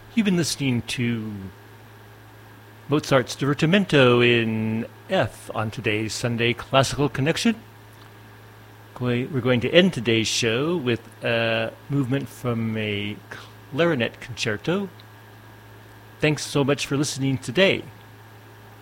You've been listening to Mozart's Divertimento in F on today's Sunday Classical Connection. We're going to end today's show with a movement from a clarinet concerto. Thanks so much for listening today.